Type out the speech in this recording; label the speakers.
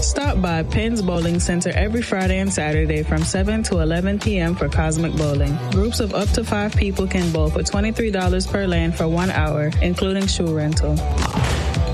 Speaker 1: Stop by Penn's Bowling Center every Friday and Saturday from 7 to 11 p.m. for Cosmic Bowling. Groups of up to 5 people can bowl for $23 per lane for 1 hour, including shoe rental.